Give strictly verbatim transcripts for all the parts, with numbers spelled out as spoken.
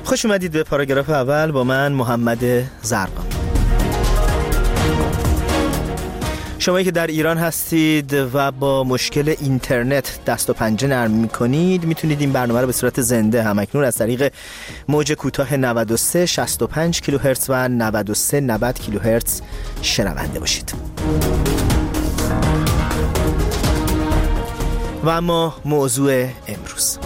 خوش اومدید به پاراگراف اول با من محمد زرقامی. شمایی که در ایران هستید و با مشکل اینترنت دست و پنجه نرم میکنید میتونید این برنامه رو به صورت زنده همکنون از طریق موج کوتاه نود و سه شصت و پنج کیلوهرتز و نود و سه نود کیلوهرتز شنونده باشید. و اما موضوع امروز،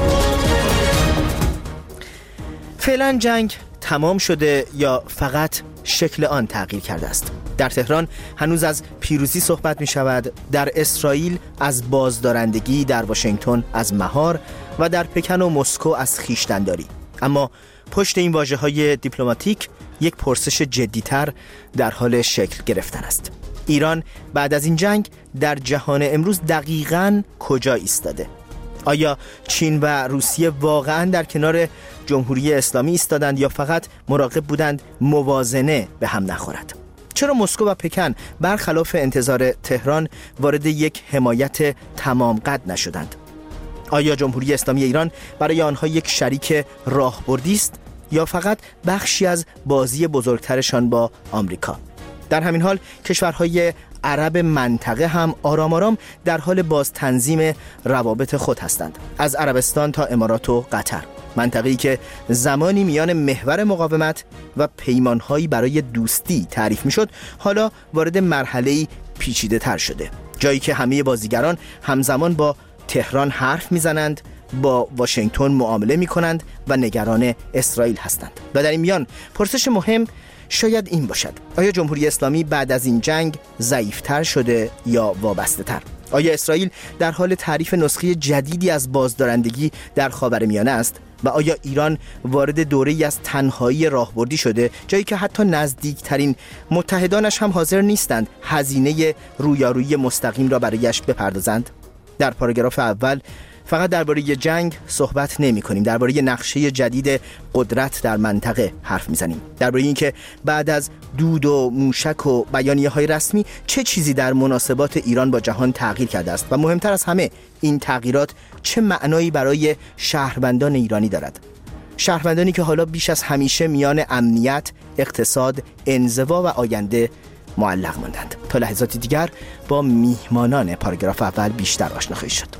فعلا جنگ تمام شده یا فقط شکل آن تغییر کرده است؟ در تهران هنوز از پیروزی صحبت می شود، در اسرائیل از بازدارندگی، در واشنگتن از مهار و در پکن و مسکو از خویشتن‌داری. اما پشت این واژه‌های دیپلماتیک یک پرسش جدی‌تر در حال شکل گرفتن است. ایران بعد از این جنگ در جهان امروز دقیقاً کجا ایستاده؟ آیا چین و روسیه واقعاً در کنار جمهوری اسلامی ایستادند یا فقط مراقب بودند موازنه به هم نخورد؟ چرا مسکو و پکن برخلاف انتظار تهران وارد یک حمایت تمام قد نشدند؟ آیا جمهوری اسلامی ایران برای آنها یک شریک راهبردی است یا فقط بخشی از بازی بزرگترشان با آمریکا؟ در همین حال کشورهای عرب منطقه هم آرام آرام در حال باز تنظیم روابط خود هستند، از عربستان تا امارات و قطر. منطقه‌ای که زمانی میان محور مقاومت و پیمانهایی برای دوستی تعریف میشد، حالا وارد مرحله‌ای پیچیده تر شده، جایی که همه بازیگران همزمان با تهران حرف میزنند، با واشنگتن معامله میکنند و نگران اسرائیل هستند. و در این میان پرسش مهم شاید این باشد: آیا جمهوری اسلامی بعد از این جنگ ضعیف‌تر شده یا وابسته‌تر؟ آیا اسرائیل در حال تعریف نسخه جدیدی از بازدارندگی در خاورمیانه است؟ و آیا ایران وارد دوره‌ای از تنهایی راهبردی شده، جایی که حتی نزدیکترین متحدانش هم حاضر نیستند هزینه رویارویی مستقیم را برایش بپردازند؟ در پاراگراف اول فقط درباره جنگ صحبت نمی کنیم، درباره نقشه جدید قدرت در منطقه حرف می زنیم، درباره اینکه بعد از دود و موشک و بیانیه های رسمی چه چیزی در مناسبات ایران با جهان تغییر کرده است و مهمتر از همه این تغییرات چه معنایی برای شهروندان ایرانی دارد. شهروندانی که حالا بیش از همیشه میان امنیت، اقتصاد، انزوا و آینده معلق ماندند. تا لحظاتی دیگر با میهمانان پاراگراف اول بیشتر آشنا خواهید شد.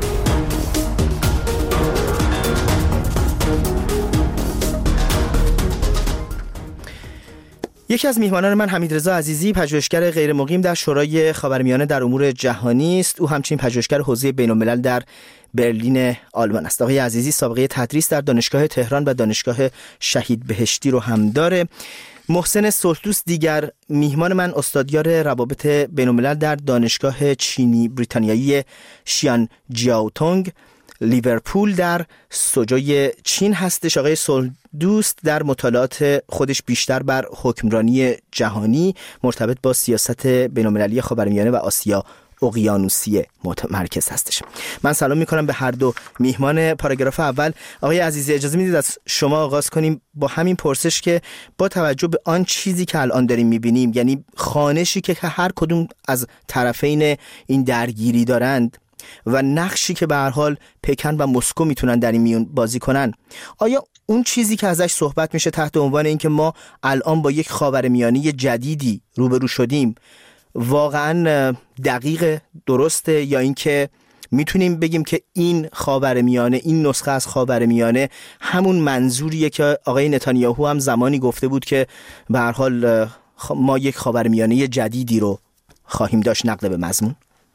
یکی از میهمانان من حمیدرضا عزیزی، پژوهشگر غیر مقیم در شورای خاورمیانه در امور جهانی است. او همچنین پژوهشگر حوزه بین‌الملل در برلین آلمان است. آقای عزیزی سابقه تدریس در دانشگاه تهران و دانشگاه شهید بهشتی رو هم داره. محسن صلح‌دوست دیگر میهمان من، استادیار روابط بین‌الملل در دانشگاه چینی بریتانیایی شیان جیاوتونگ لیورپول در سوجوی چین هستش. آقای صلح‌دوست در مطالعات خودش بیشتر بر حکمرانی جهانی مرتبط با سیاست بین‌المللی خاورمیانه و آسیا اقیانوسیه متمرکز هستش. من سلام میکنم به هر دو میهمان پاراگراف اول. آقای عزیزی اجازه میدید از شما آغاز کنیم با همین پرسش که با توجه به آن چیزی که الان داریم میبینیم، یعنی خوانشی که هر کدوم از طرفین این درگیری دارند و نقشی که به هر حال پکن و مسکو میتونن در این میون بازی کنن، آیا اون چیزی که ازش صحبت میشه تحت عنوان این که ما الان با یک خاورمیانه جدیدی روبرو شدیم واقعا دقیق درسته، یا اینکه میتونیم بگیم که این خاورمیانه، این نسخه از خاورمیانه همون منظوریه که آقای نتانیاهو هم زمانی گفته بود که به هر حال ما یک خاورمیانه جدیدی رو خواهیم داشت؟ نقل به مضمون.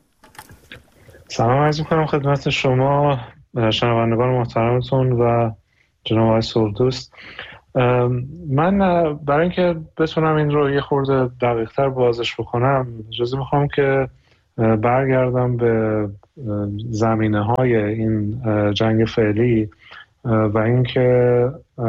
سلام عرض می‌کنم خدمت شما شنوندگان محترمتون و جناب آقای صلح‌دوست. من برای اینکه بتونم این رو یه خورده دقیق‌تر بازش بکنم اجازه می‌خوام که برگردم به زمینه‌های این جنگ فعلی و اینکه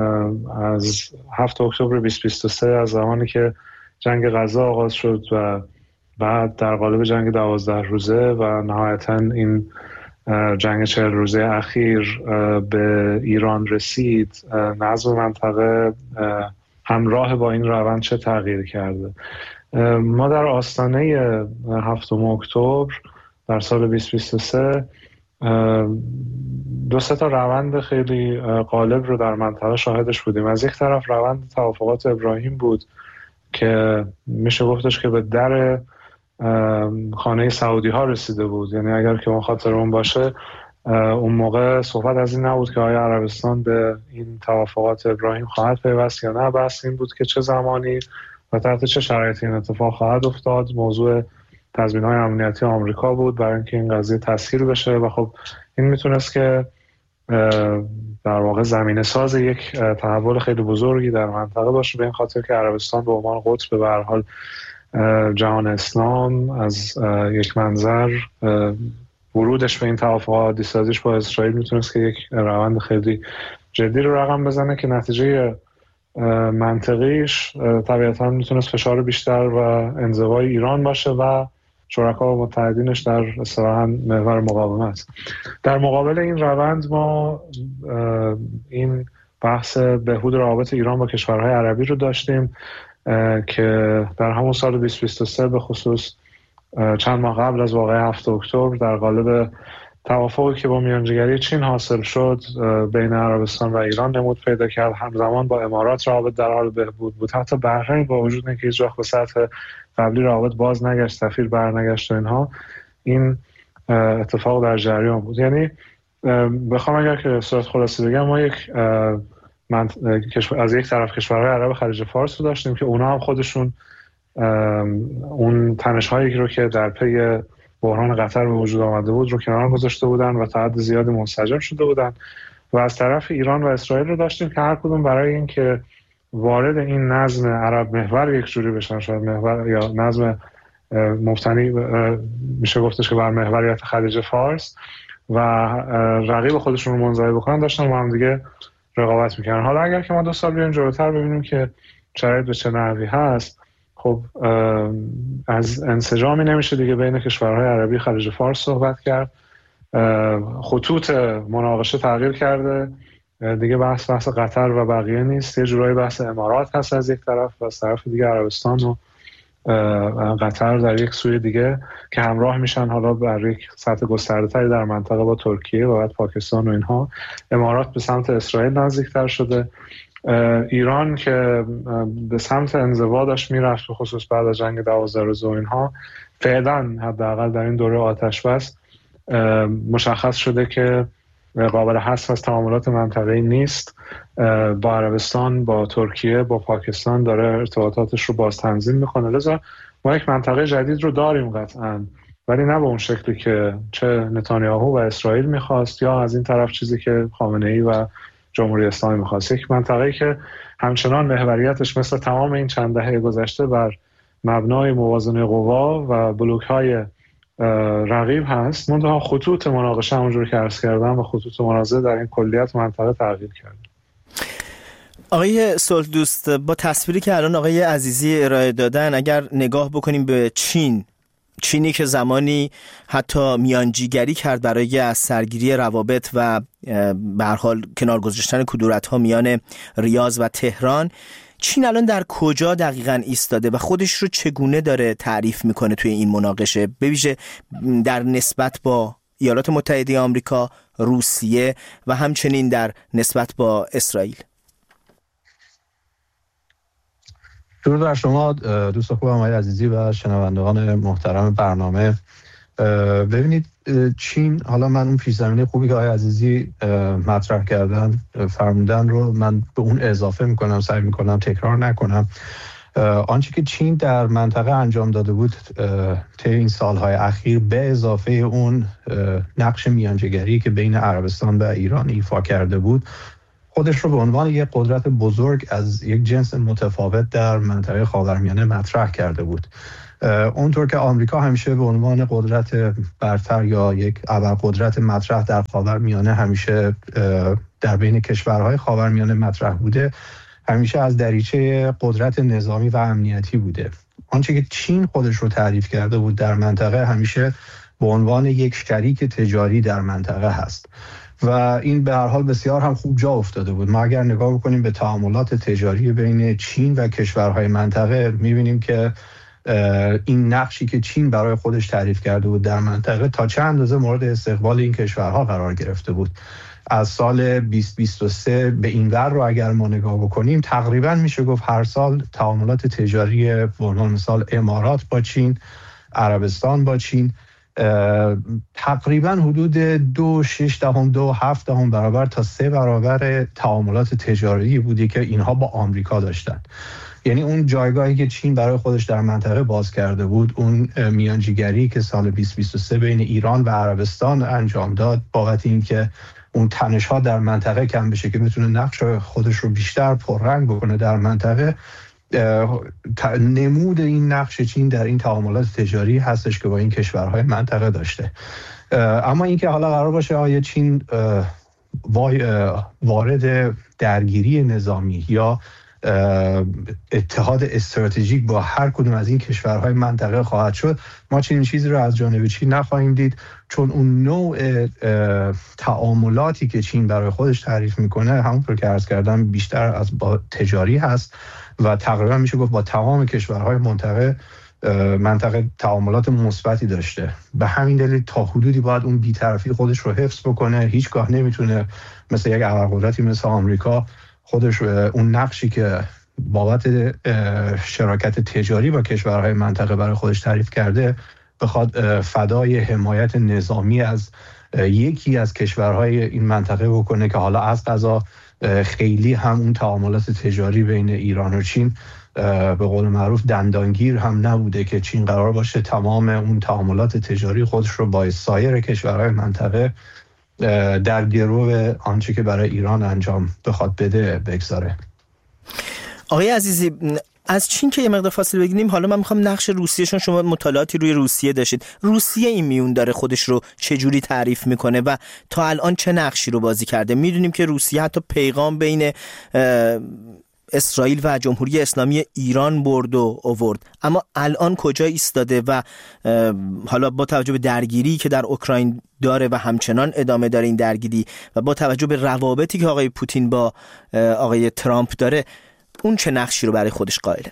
از هفتم اکتبر بیست بیست و سه، از زمانی که جنگ غزه آغاز شد و بعد در قالب جنگ دوازده روزه و نهایتاً این جنگ چهل روزه اخیر به ایران رسید، نظم منطقه همراه با این روند چه تغییر کرده. ما در آستانه هفتم اکتبر در سال بیست بیست و سه دو سه تا روند خیلی غالب رو در منطقه شاهدش بودیم. از یک طرف روند توافقات ابراهیم بود که میشه گفتش که به در خانه سعودی ها رسیده بود. یعنی اگر که ما خاطرمون باشه اون موقع صحبت از این نبود که آیا عربستان به این توافقات ابراهیم خواهد پیوست یا نه، بحث این بود که چه زمانی و تحت چه شرایطی این اتفاق خواهد افتاد. موضوع تضمین‌های امنیتی آمریکا بود برای اینکه این قضیه تسهیل بشه و خب این میتونست که در واقع زمینه ساز یک تحول خیلی بزرگی در منطقه باشه، به این خاطر که عربستان به عنوان قطب به هر حال جهان اسلام از یک منظر ورودش به این توافقات عادی‌سازیش با اسرائیل میتونست که یک روند خیلی جدی رو رقم بزنه که نتیجه منطقیش طبیعتاً میتونست فشار بیشتر و انزوای ایران باشه و شرکا و متحدینش در اصطلاحاً محور مقاومت. در مقابل این روند ما این بحث بهبود روابط ایران با کشورهای عربی رو داشتیم که در همون سال بیست بیست و سه به خصوص چند ماه قبل از واقعه هفتم اکتبر در قالب توافقی که با میانجیگری چین حاصل شد بین عربستان و ایران نمود پیدا کرد، همزمان با امارات روابط در حال بهبود بود. حتی بحرین با وجود اینکه هیچ وقت به سطح قبلی روابط باز نگشت، سفیر برنگشت و اینها، این اتفاق در جریان بود. یعنی بخوام اگر که صورت خلاصه بگم ما یک من از یک طرف کشورهای عرب خلیج فارس رو داشتیم که اونا هم خودشون اون تنش‌هایی رو که در پی بحران قطر به وجود آمده بود رو کنار گذاشته بودن و تا حد زیادی منسجم شده بودن، و از طرف ایران و اسرائیل رو داشتیم که هر کدوم برای اینکه وارد این نظم عرب محور یک جوری بشن، شاید محور یا نظم مبتنی میشه گفتش که بر محوریت خلیج فارس و رقیب خودشون رو منزوی بکنن، داشتن با هم دیگه رقابت میکنن. حالا اگر که ما دو سال بیایم جلوتر ببینیم که شرایط به چه نحوی هست، خب از انسجامی نمیشه دیگه بین کشورهای عربی خلیج فارس صحبت کرد. خطوط مناقشه تغییر کرده دیگه، بحث بحث قطر و بقیه نیست، یه جورایی بحث امارات هست از یک طرف و از طرف دیگه عربستان و قطر در یک سوی دیگه که همراه میشن حالا بر یک سطح گسترده‌تری در منطقه با ترکیه و بعد پاکستان و اینها. امارات به سمت اسرائیل نزدیکتر شده. ایران که به سمت انزوا داشت میرفت به خصوص بعد از جنگ دوازده روزه و اینها، فعلا حداقل در این دوره آتش بس مشخص شده که قابل حذف از تعاملات منطقه‌ای نیست. با عربستان، با ترکیه، با پاکستان داره ارتباطاتش رو باز تنظیم میکنه. لذا ما یک منطقه جدید رو داریم قطعاً، ولی نه به اون شکلی که چه نتانیاهو و اسرائیل میخواست یا از این طرف چیزی که خامنه‌ای و جمهوری اسلامی میخواست. یک منطقه‌ای که همچنان محوریتش مثل تمام این چند دهه گذشته بر مبنای موازنه قوا و بلوک‌های رقیب هست، منتها خطوط مناقشه همونجور که عرض کردم و خطوط منازعه در این کلیت منطقه تغییر کرد. آقای صلح دوست، با تصویری که الان آقای عزیزی ارائه دادن، اگر نگاه بکنیم به چین، چینی که زمانی حتی میانجیگری کرد برای از سرگیری روابط و به هر حال کنار گذاشتن کدورت‌ها میان ریاض و تهران، چین الان در کجا دقیقاً ایستاده و خودش رو چگونه داره تعریف میکنه توی این مناقشه، به ویژه در نسبت با ایالات متحده آمریکا، روسیه و همچنین در نسبت با اسرائیل؟ درود بر شما دوست خوبم آقای عزیزی و شنوندگان محترم برنامه. ببینید چین، حالا من اون پیش زمینه خوبی که آقای عزیزی مطرح کردن فرمودن رو من به اون اضافه میکنم، سعی میکنم تکرار نکنم. آنچه که چین در منطقه انجام داده بود طی این سالهای اخیر، به اضافه اون نقش میانجیگری که بین عربستان و ایران ایفا کرده بود، خودش رو به عنوان یک قدرت بزرگ از یک جنس متفاوت در منطقه خاورمیانه مطرح کرده بود. اونطور که آمریکا همیشه به عنوان قدرت برتر یا یک ابرقدرت مطرح در خاورمیانه همیشه در بین کشورهای خاورمیانه مطرح بوده، همیشه از دریچه قدرت نظامی و امنیتی بوده. آنچه که چین خودش رو تعریف کرده بود در منطقه، همیشه به عنوان یک شریک تجاری در منطقه هست و این به هر حال بسیار هم خوب جا افتاده بود. ما اگر نگاه بکنیم به تعاملات تجاری بین چین و کشورهای منطقه، می‌بینیم که این نقشی که چین برای خودش تعریف کرده بود در منطقه تا چند اندازه مورد استقبال این کشورها قرار گرفته بود. از سال بیست بیست و سه به این ور رو اگر ما نگاه بکنیم تقریبا میشه گفت هر سال تعاملات تجاری به عنوان مثال امارات با چین، عربستان با چین تقریبا حدود دو شش دهم دو هفت دهم برابر تا سه برابر تعاملات تجاری بودی که اینها با آمریکا داشتن. یعنی اون جایگاهی که چین برای خودش در منطقه باز کرده بود، اون میانجیگری که سال بیست بیست و سه بین ایران و عربستان انجام داد بابت اینکه اون تنش‌ها در منطقه کم بشه که بتونه نقش خودش رو بیشتر پررنگ بکنه در منطقه، نمود این نقش چین در این تعاملات تجاری هستش که با این کشورهای منطقه داشته. اما اینکه حالا قرار باشه آیا چین وارد درگیری نظامی یا اتحاد استراتژیک با هر کدوم از این کشورهای منطقه خواهد شد، ما چنین چیزی رو از جانب چین نخواهیم دید، چون اون نوع تعاملاتی که چین برای خودش تعریف میکنه همونطور که عرض کردم بیشتر از با تجاری هست و تقریبا میشه گفت با تمام کشورهای منطقه منطقه تعاملات مثبتی داشته. به همین دلیل تا حدودی باید اون بی‌طرفی خودش رو حفظ بکنه. هیچگاه نمیتونه مثل یک ابرقدرتی مثل آمریکا خودش اون نقشی که بابت شراکت تجاری با کشورهای منطقه برای خودش تعریف کرده بخواد فدای حمایت نظامی از یکی از کشورهای این منطقه بکنه که حالا از قضا خیلی هم اون تعاملات تجاری بین ایران و چین به قول معروف دندانگیر هم نبوده که چین قرار باشه تمام اون تعاملات تجاری خودش رو با سایر کشورهای منطقه در گرو آنچه که برای ایران انجام بخواد بده بگذاره. آقای عزیزی، از چین که یه مقدار فاصله بگیریم، حالا من میخوام نقش روسیه، چون شما مطالعاتی روی روسیه داشتید، روسیه این میون داره خودش رو چه جوری تعریف میکنه و تا الان چه نقشی رو بازی کرده؟ میدونیم که روسیه حتی پیغام بین اسرائیل و جمهوری اسلامی ایران برد و آورد، اما الان کجا ایستاده و حالا با توجه به درگیری که در اوکراین داره و همچنان ادامه داره این درگیری و با توجه به روابطی که آقای پوتین با آقای ترامپ داره، اون چه نقشی رو برای خودش قائله؟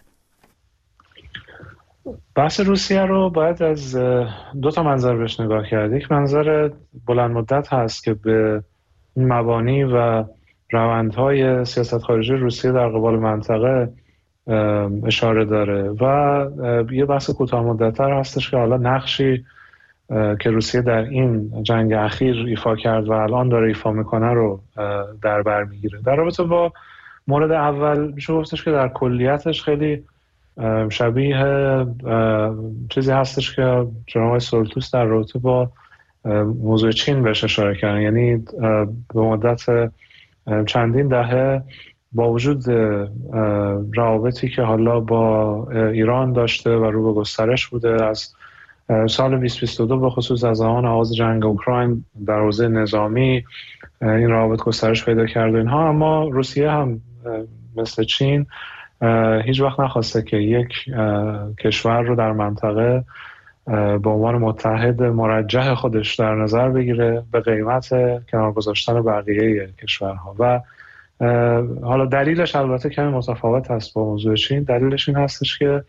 بحث روسیه رو باید از دو تا منظر بهش نگاه کرد. یک منظر بلند مدت هست که به مبانی و روندهای سیاست خارجی روسیه در قبال منطقه اشاره داره و یه بحث کوتاه مدت‌تر هستش که حالا نقشی که روسیه در این جنگ اخیر ایفا کرد و الان داره ایفا میکنه رو در بر میگیره. در رابطه با مورد اول میشه گفتش که در کلیتش خیلی شبیه چیزی هستش که جناب سولتوس در رابطه با موضوع چین بهش اشاره کردن. یعنی به مدت چندین دهه با وجود روابطی که حالا با ایران داشته و رو به گسترش بوده، از سال بیست بیست و دو به خصوص از زمان آغاز جنگ اوکراین در حوزه نظامی این روابط گسترش پیدا کرده اینها، اما روسیه هم مثل چین هیچ وقت نخواسته که یک کشور رو در منطقه به عنوان متحد مرجح خودش در نظر بگیره به قیمت کنار گذاشتن بقیه کشورها. و حالا دلیلش البته کمی متفاوت هست با موضوع چین. دلیلش این هستش که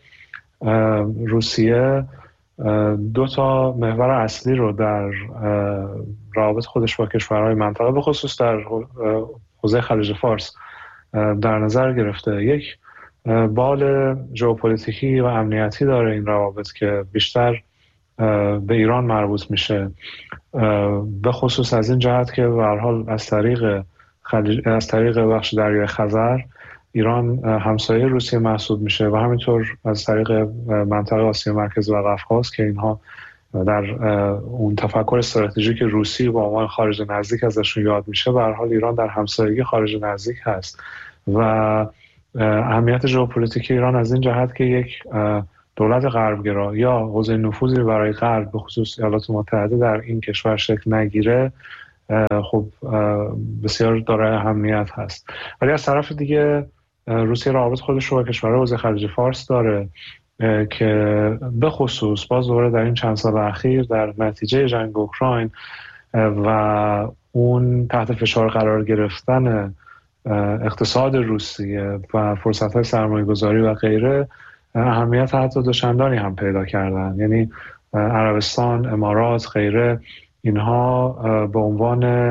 روسیه دو تا محور اصلی رو در روابط خودش با کشورهای منطقه به خصوص در حوزه خلیج فارس در نظر گرفته. یک بال ژئوپلیتیکی و امنیتی داره این روابط که بیشتر به ایران مربوط میشه، به خصوص از این جهت که به هر حال از طریق خلیج، از طریق بخش دریای خزر ایران همسایه روسیه محسوب میشه و همینطور از طریق منطقه آسیا مرکزی و قفقاز که اینها در اون تفکر استراتژیک روسی با عنوان خارج نزدیک ازشون یاد میشه. به هر حال ایران در همسایگی خارج نزدیک هست و اهمیت ژئوپلیتیکی ایران از این جهت که یک دولت غربگرا یا حوزه نفوذی برای غرب به خصوص ایالات متحده در این کشور شکل نگیره خب بسیار دارای اهمیت هست. ولی از طرف دیگه روسیه روابط خودش رو با کشورهای حوزه خلیج فارس داره که به خصوص باز دوباره در این چند سال اخیر در نتیجه جنگ اوکراین و اون تحت فشار قرار گرفتن اقتصاد روسیه و فرصت‌های سرمایه‌گذاری و غیره اهمیت حتی دوچندانی هم پیدا کردن. یعنی عربستان، امارات، غیره، اینها به عنوان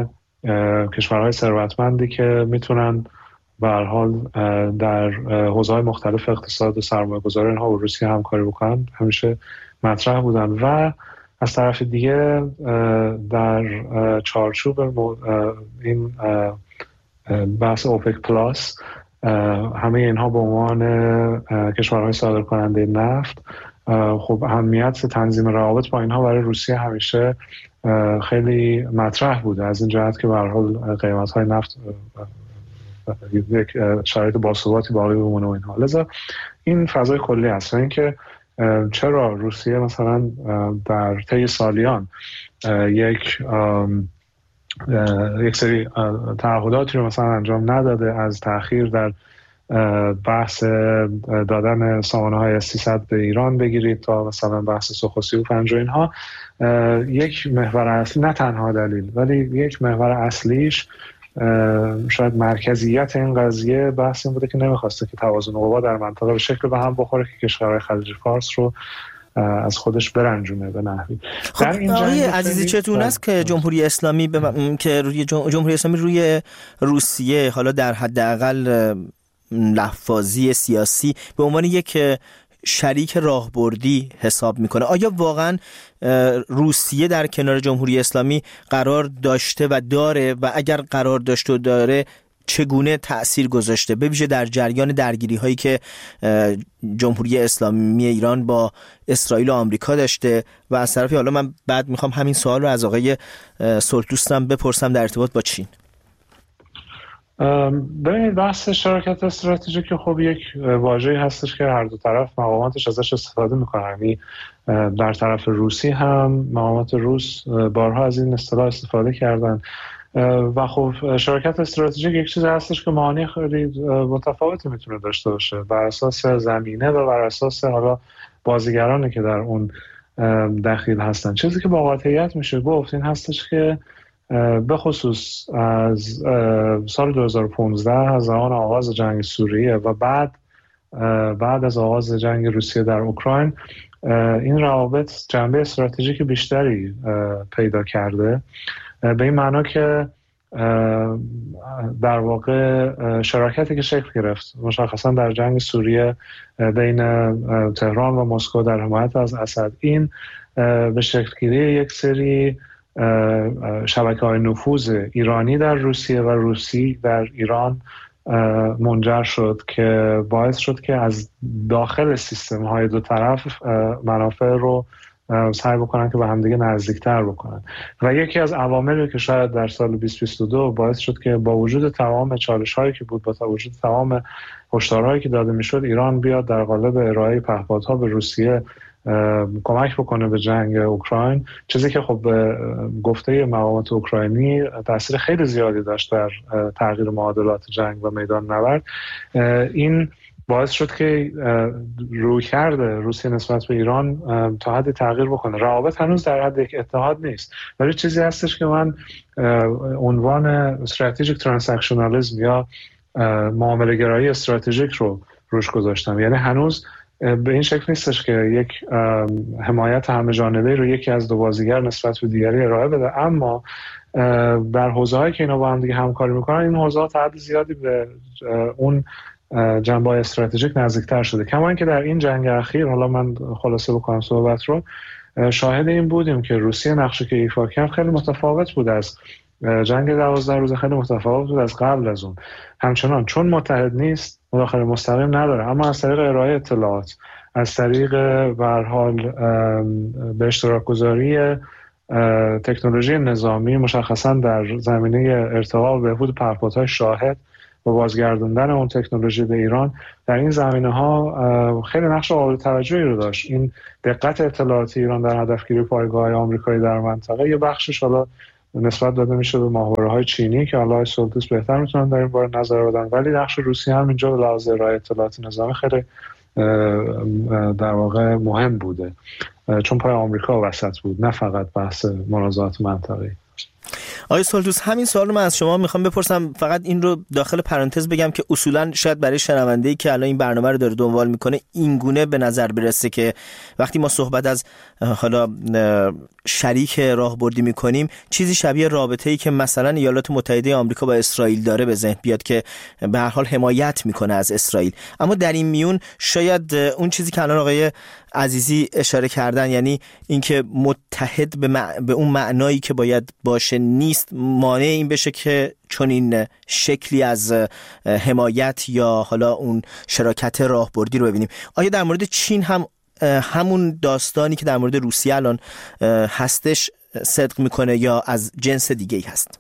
کشورهای ثروتمندی که میتونن به هر حال در حوزه‌های مختلف اقتصاد و سرمایه‌گذاری اینها با روسیه همکاری بکنن همیشه مطرح بودن. و از طرف دیگه در چارچوب این بحث اوپک پلاس همه اینها به عنوان کشورهای صادر کننده نفت، خب اهمیت تنظیم روابط با اینها برای روسیه همیشه خیلی مطرح بوده، از این جهت که به هر حال قیمت‌های نفت یک شرایط باثباتی باقی بمونه و اینها. لذا این فضای کلی هست. و اینکه چرا روسیه مثلا در طی سالیان یک یک سری تعهداتی رو مثلا انجام نداده، از تأخیر در بحث دادن سامانه‌های اس سیصد به ایران بگیرید تا مثلا بحث سوخوسی و پنج و اینها، یک محور اصلی، نه تنها دلیل ولی یک محور اصلیش شاید مرکزیت این قضیه بحث این بوده که نمیخواسته که توازن قوا در منطقه به شکل به هم بخوره که کشورهای خلیج فارس رو از خودش برنجونه به نحوی. خب آقای عزیزی چطور است که جمهوری اسلامی ب... که روی جمهوری اسلامی روی روسیه حالا در حداقل لفاظی سیاسی به عنوان یک شریک راهبردی حساب میکنه؟ آیا واقعا روسیه در کنار جمهوری اسلامی قرار داشته و داره و اگر قرار داشته و داره چگونه تأثیر گذاشته، به ویژه در جریان درگیری هایی که جمهوری اسلامی ایران با اسرائیل و آمریکا داشته؟ و از طرفی حالا من بعد میخوام همین سوال رو از آقای سلطوستم بپرسم در ارتباط با چین. ببینید بحث شراکت استراتژیک خب یک واژه‌ای هستش که هر دو طرف مقاماتش ازش استفاده میکنن. یعنی در طرف روسی هم مقامات روس بارها از این اصطلاح استفاده کردن و خب شراکت استراتژیک یک چیزی هستش که معانی خیلی متفاوتی میتونه داشته باشه بر اساس زمینه و بر اساس حالا بازیگرانی که در اون دخیل هستن. چیزی که با قاطعیت میشه گفت این هستش که به خصوص از سال دو هزار و پانزده از زمان آغاز جنگ سوریه و بعد بعد از آغاز جنگ روسیه در اوکراین این روابط جنبه استراتژیک بیشتری پیدا کرده، به این معنا که در واقع شراکتی که شکل گرفت مشخصا در جنگ سوریه بین تهران و مسکو در حمایت از اسد، این به شکلگیری یک سری شبکه‌های نفوذ ایرانی در روسیه و روسی در ایران منجر شد که باعث شد که از داخل سیستم‌های دو طرف منافع رو سعی بکنن که به همدیگه نزدیکتر بکنن. و یکی از عواملی که شاید در سال بیست بیست و دو باعث شد که با وجود تمام چالش‌هایی که بود، با وجود تمام هشدارهایی که داده میشد، ایران بیاد در قالب ارائه پهپادها به روسیه کمک بکنه به جنگ اوکراین، چیزی که خب گفته مقامات اوکراینی تاثیر خیلی زیادی داشت در تغییر معادلات جنگ و میدان نبرد. این باعث شد که رویکرد روسیه نسبت به ایران تا حدی تغییر بکنه. روابط هنوز در حد یک اتحاد نیست، ولی چیزی هستش که من عنوان استراتژیک ترانزکشنالیسم یا معامله گرایی استراتژیک رو روش گذاشتم. یعنی هنوز به این شکل نیستش که یک حمایت همه جانبه رو یکی از دو بازیگر نسبت به دیگری ارائه بده، اما در حوزه‌هایی که اینا با هم دیگه همکاری میکنن این حوزه‌ها تا حد زیادی به اون جنبه‌های استراتژیک نزدیکتر شده. کما اینکه در این جنگ اخیر، حالا من خلاصه بکنم صحبت رو، شاهد این بودیم که روسیه نقشی که ایفا کرد خیلی متفاوت بود از جنگ دوازده روزه، خیلی متفاوت بود از قبل از اون. همچنان چون متحد نیست مداخله مستقیم نداره، اما از طریق ارائه اطلاعات، از طریق به هر حال به اشتراک گذاری تکنولوژی نظامی مشخصا در زمینه ارتقا و بهبود پهپادهای شاهد و بازگردوندن اون تکنولوژی به ایران، در این زمینه‌ها خیلی نقش قابل توجهی رو داشت. این دقت اطلاعاتی ایران در هدفگیری پایگاه‌های آمریکایی در منطقه یه بخشش حالا نسبت داده میشه به ماهواره‌های چینی که الله سلطوس بهتر میتونن در این باره نظر بدن، ولی نقش روسیه هم اینجا به لحاظ ارائه اطلاعات نظامی خیلی در واقع مهم بوده، چون پای آمریکا وسط بود، نه فقط بحث منازعات منطقه‌ای. آقای سلطوس، همین سوال رو من از شما میخوام بپرسم، فقط این رو داخل پرانتز بگم که اصولا شاید برای شنونده‌ای که الان این برنامه رو داره دنبال میکنه این گونه به نظر برسه که وقتی ما صحبت از حالا شریک راهبردی میکنیم چیزی شبیه رابطه‌ای که مثلا ایالات متحده آمریکا با اسرائیل داره به ذهن بیاد که به هر حال حمایت میکنه از اسرائیل. اما در این میون شاید اون چیزی که الان آقای عزیزی اشاره کردن، یعنی اینکه متحد به, مع... به اون معنایی که باید باشه نیست، مانع این بشه که چون این شکلی از حمایت یا حالا اون شراکت راهبردی رو ببینیم. آیا در مورد چین هم همون داستانی که در مورد روسیه الان هستش صدق میکنه یا از جنس دیگه ای هست؟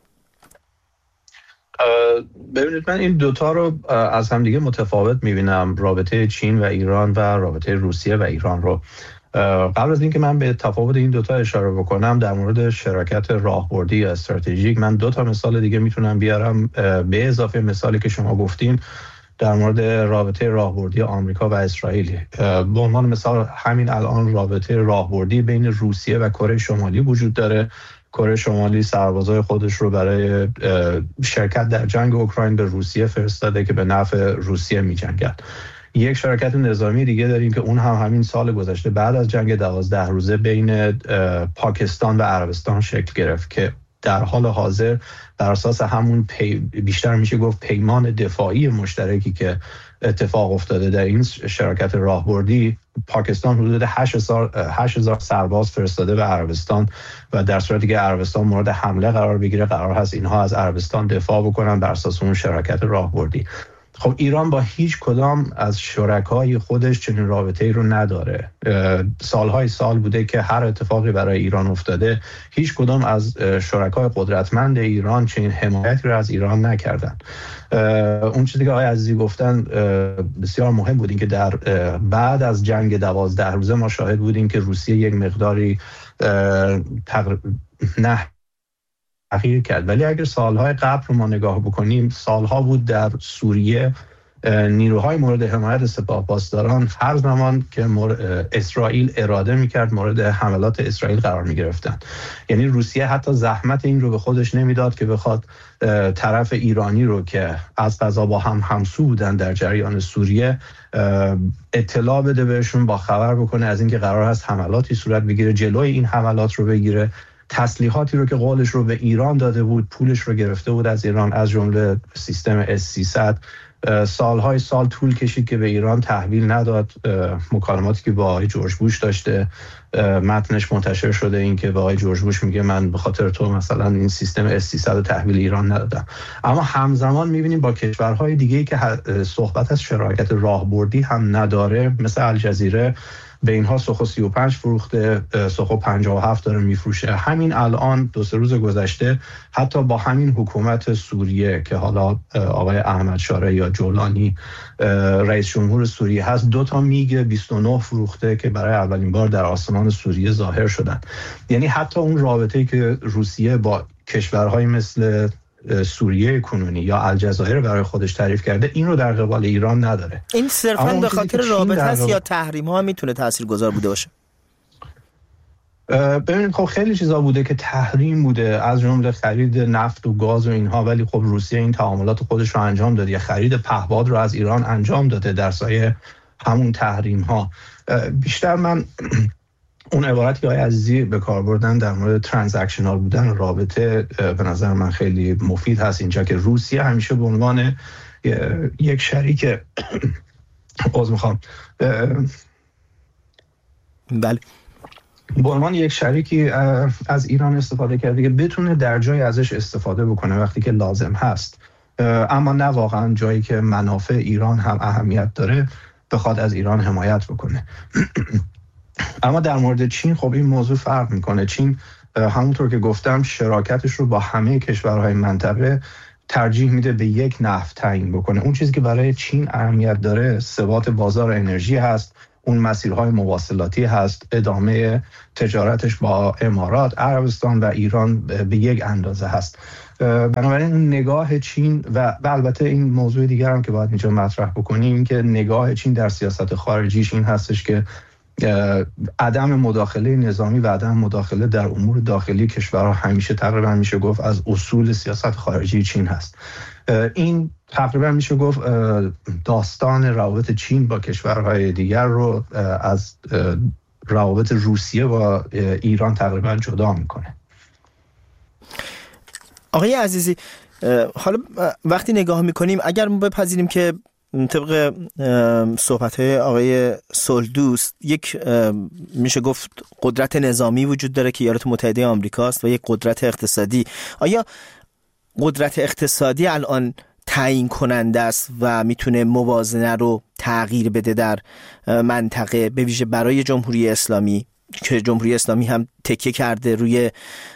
ببینید، من این دوتا رو از هم دیگه متفاوت میبینم، رابطه چین و ایران و رابطه روسیه و ایران رو. قبل از اینکه من به تفاوت این دوتا اشاره بکنم، در مورد شراکت راهبردی یا استراتژیک من دو تا مثال دیگه میتونم بیارم به اضافه مثالی که شما گفتین در مورد رابطه راهبردی آمریکا و اسرائیل. به عنوان مثال همین الان رابطه راهبردی بین روسیه و کره شمالی وجود داره. کره شمالی سربازای خودش رو برای شرکت در جنگ اوکراین به روسیه فرستاده که به نفع روسیه می‌جنگد. یک شراکت نظامی دیگه داریم که اون هم همین سال گذشته بعد از جنگ دوازده روزه بین پاکستان و عربستان شکل گرفت که در حال حاضر بر اساس همون پی بیشتر میشه گفت پیمان دفاعی مشترکی که اتفاق افتاده در این شراکت راهبردی، پاکستان حدود هشت هزار سرباز فرستاده به عربستان و در صورتی که عربستان مورد حمله قرار بگیره قرار هست اینها از عربستان دفاع بکنن بر اساس اون شراکت راهبردی. خب ایران با هیچ کدام از شرکای خودش چنین رابطه‌ای رو نداره. سالهای سال بوده که هر اتفاقی برای ایران افتاده هیچ کدام از شرکای قدرتمند ایران چنین حمایتی رو از ایران نکردن. اون چیزی که آقای عزیزی گفتن بسیار مهم بود، این که در بعد از جنگ دوازده روزه ما شاهد بودیم که روسیه یک مقداری تقر... نه تغییر کرد، ولی اگر سالهای قبل رو ما نگاه بکنیم، سالها بود در سوریه نیروهای مورد حمایت سپاه پاسداران هر زمان که اسرائیل اراده میکرد مورد حملات اسرائیل قرار میگرفتن. یعنی روسیه حتی زحمت این رو به خودش نمیداد که بخواد طرف ایرانی رو که از قضا با هم همسو بودن در جریان سوریه اطلاع بده بهشون، با خبر بکنه از اینکه قرار هست حملاتی صورت بگیره، جلوی این حملات رو بگیره. تسلیحاتی رو که قولش رو به ایران داده بود، پولش رو گرفته بود از ایران، از جمله سیستم اس سیصد، سالهای سال طول کشید که به ایران تحویل نداد. مکالماتی که با آقای جورج بوش داشته متنش منتشر شده، این که با آقای جورج بوش میگه من به خاطر تو مثلا این سیستم اس سیصد رو تحویل ایران ندادم. اما همزمان میبینیم با کشورهای دیگه‌ای که صحبت از شراکت راهبردی هم نداره، مثل الجزیره به اینها سوخو سی و پنج فروخته، سوخو پنجاه و هفت داره میفروشه. همین الان دو سه روز گذشته حتی با همین حکومت سوریه که حالا آقای احمد شارع یا جولانی رئیس جمهور سوریه هست، دو تا میگ بیست و نه فروخته که برای اولین بار در آسمان سوریه ظاهر شدن. یعنی حتی اون رابطه‌ای که روسیه با کشورهای مثل سوریه کنونی یا الجزایر برای خودش تعریف کرده، این رو در قبال ایران نداره. این صرفاً به خاطر رابطه هست یا تحریم ها میتونه تاثیرگذار بوده باشه؟ ببینید خب خیلی چیزا بوده که تحریم بوده، از جمله خرید نفت و گاز و اینها، ولی خب روسیه این تعاملات خودش رو انجام داده، یا خرید پهپاد رو از ایران انجام داده در سایه همون تحریم ها. بیشتر من اون عبارتی که آقای عزیزی به کار بردن در مورد ترانزکشنال بودن رابطه به نظر من خیلی مفید هست اینجا، که روسیه همیشه به عنوان یک شریک عذر میخوام بله به عنوان یک شریکی از ایران استفاده کرده که بتونه در جای ازش استفاده بکنه وقتی که لازم هست، اما نه واقعا جایی که منافع ایران هم اهمیت داره بخواد از ایران حمایت بکنه. اما در مورد چین خب این موضوع فرق میکنه. چین همونطور که گفتم شراکتش رو با همه کشورهای منطقه ترجیح میده به یک نفت تعیین بکنه. اون چیزی که برای چین اهمیت داره ثبات بازار انرژی هست، اون مسیرهای مواصلاتی هست، ادامه تجارتش با امارات، عربستان و ایران به یک اندازه هست. بنابراین اون نگاه چین و البته این موضوع دیگر هم که باید اینجا مطرح بکنیم که نگاه چین در سیاست خارجیش این هستش که عدم مداخله نظامی و عدم مداخله در امور داخلی کشورها همیشه تقریبا میشه گفت از اصول سیاست خارجی چین هست. این تقریبا میشه گفت داستان روابط چین با کشورهای دیگر رو از روابط روسیه با ایران تقریبا جدا میکنه. آقای عزیزی، حالا وقتی نگاه میکنیم اگر ما بپذیریم که طبق صحبت‌های آقای سولدوست یک میشه گفت قدرت نظامی وجود داره که ایالات متحده آمریکاست و یک قدرت اقتصادی، آیا قدرت اقتصادی الان تعیین کننده است و میتونه موازنه رو تغییر بده در منطقه، به ویژه برای جمهوری اسلامی که جمهوری اسلامی هم تکیه کرده روی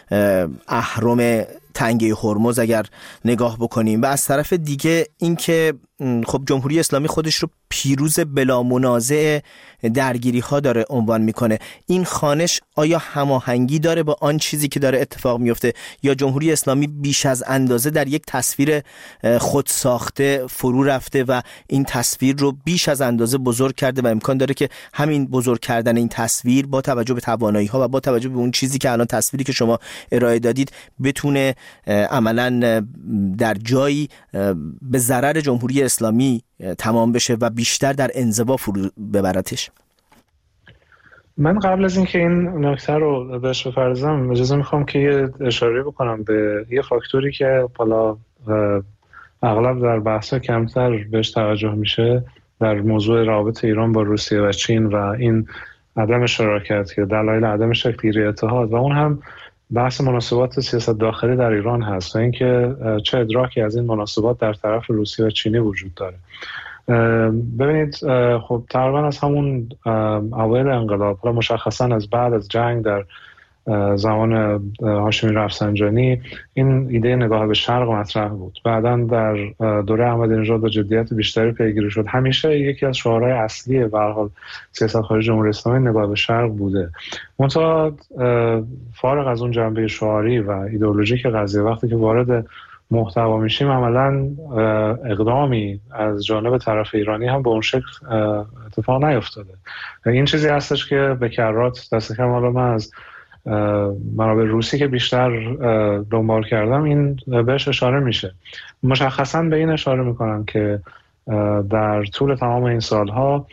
اهرم تنگه هرمز اگر نگاه بکنیم، و از طرف دیگه اینکه خب جمهوری اسلامی خودش رو پیروز بلا منازع درگیری ها داره عنوان میکنه، این خوانش آیا هماهنگی داره با آن چیزی که داره اتفاق میفته، یا جمهوری اسلامی بیش از اندازه در یک تصویر خود ساخته فرو رفته و این تصویر رو بیش از اندازه بزرگ کرده و امکان داره که همین بزرگ کردن این تصویر با توجه به توانایی ها و با توجه به اون چیزی که الان تصویری که شما ارائه دادید بتونه عملاً در جایی به ضرر جمهوری اسلامی تمام بشه و بیشتر در انزوا فرو ببرتش؟ من قبل از اینکه این نکته رو بهش بپردازم اجازه میخوام که یه اشاره بکنم به یه فاکتوری که حالا اغلب در بحث‌ها کمتر بهش توجه میشه در موضوع رابطه ایران با روسیه و چین و این عدم شراکت که دلایل عدم شکل‌گیری اتحاد، و اون هم بحث مناسبات سیاست داخلی در ایران هست و اینکه چه ادراکی از این مناسبات در طرف روسیه و چینی وجود داره. ببینید خب تقریبا از همون اوایل انقلاب، حالا مشخصا از بعد از جنگ در زمان هاشمی رفسنجانی، این ایده نگاه به شرق مطرح بود. بعداً در دوره احمدی‌نژاد با جدیت بیشتری پیگیری شد. همیشه یکی از شعارهای اصلی به هر حال سیاست خارجی جمهوری اسلامی نگاه به شرق بوده. منتها فارغ از اون جنبه شعاری و ایدئولوژیک قضیه، وقتی که وارد محتوا میشیم عملاً اقدامی از جانب طرف ایرانی هم به اون شکل اتفاق نیفتاده. این چیزی هستش که به کرات دست کم حالا من از منابع روسی که بیشتر دنبال کردم این بهش اشاره میشه. مشخصاً به این اشاره میکنن که در طول تمام این سالها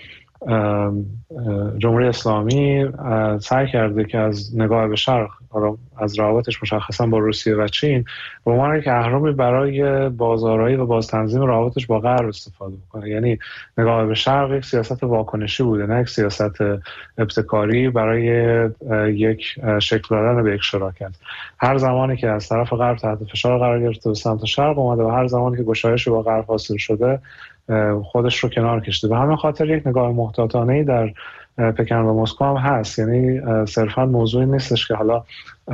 جمهوری اسلامی سعی کرده که از نگاه به شرق، از روابطش مشخصاً با روسیه و چین، به عنوان یک اهرمی برای بازآرایی و بازتنظیم روابطش با غرب استفاده بکنه. یعنی نگاه به شرق یک سیاست واکنشی بوده، نه یک سیاست ابتکاری برای یک شکل دادن به یک شراکت. هر زمانی که از طرف غرب تحت فشار قرار گرفته به سمت شرق اومده و هر زمانی که گشایش با غرب حاصل شده خودش رو کنار کشیده. به همین خاطر یک نگاه محتاطانه‌ای در پکن و مسکو هم هست. یعنی صرفا موضوعی نیستش که حالا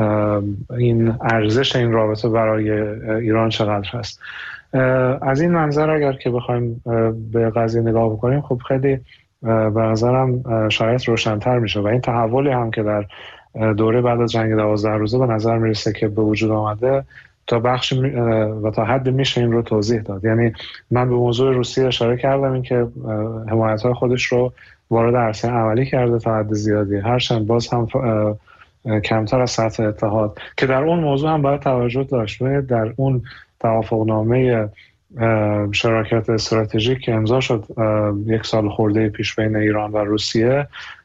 این ارزش این رابطه برای ایران چقدر هست. از این منظر اگر که بخوایم به قضیه نگاه بکنیم، خب خیلی به نظرم شاید روشن‌تر میشه و این تحولی هم که در دوره بعد از جنگ دوازده روزه به نظر میرسه که به وجود آمده تا بخش و تا حد میشه این رو توضیح داد. یعنی من به موضوع روسیه اشاره کردم، این که حمایت‌های خودش رو وارد عرصه عملی کرده تا حد زیادی، هرچند باز هم کمتر از سطح اتحاد، که در اون موضوع هم باید توجه داشت. در اون توافقنامه شراکت استراتژیک که امضا شد یک سال خورده پیش بین ایران و روسیه،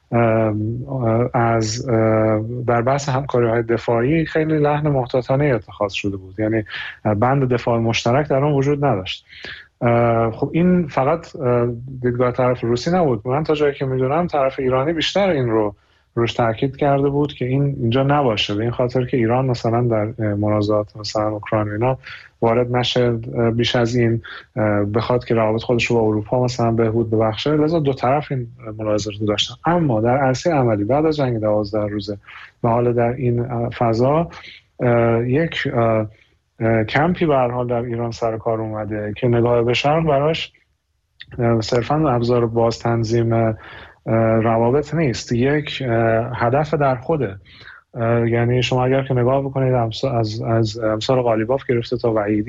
از در بحث همکاری‌های دفاعی خیلی لحن محتاطانه اتخاذ شده بود. یعنی بند دفاع مشترک در اون وجود نداشت. خب این فقط دیدگاه طرف روسی نبود. من تا جایی که میدونم طرف ایرانی بیشتر این رو روش تاکید کرده بود که این اینجا نباشه، به این خاطر که ایران مثلا در منازعات مثلا اوکراین اینا وارد نشه بیش از این، بخواد که روابط خودش رو با اروپا مثلا بهبود ببخشه. لذا دو طرف این ملاحظات رو داشتن. اما در عرصه عملی بعد از جنگ دوازده روزه و حالا در این فضا یک کمپی به هر حال در ایران سر کار اومده که نگاه به شرق براش صرفاً ابزار باز تنظیم روابط نیست، یک هدف در خوده. یعنی شما اگر که نگاه بکنید از از امثال قالیباف گرفته تا وحیدی